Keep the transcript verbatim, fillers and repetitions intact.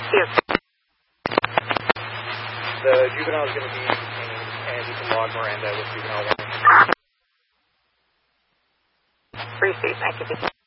Yes. The juvenile is going to be detained, and you can log Miranda with juvenile one. Received. Thank you.